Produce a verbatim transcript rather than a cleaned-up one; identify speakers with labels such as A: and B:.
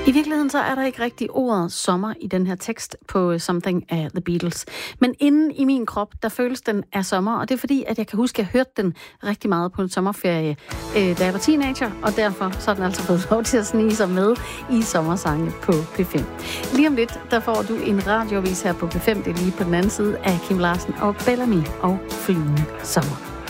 A: I virkeligheden så er der ikke rigtig ordet sommer i den her tekst på Something af The Beatles. Men inden i min krop, der føles den af sommer, og det er fordi, at jeg kan huske, at jeg hørte den rigtig meget på en sommerferie, øh, da jeg var teenager, og derfor så er den altså fået lov til at snige sig med i sommersange på P fem. Lige om lidt, der får du en radiovis her på P fem, det er lige på den anden side af Kim Larsen og Bellamy og Flyvende Sommer.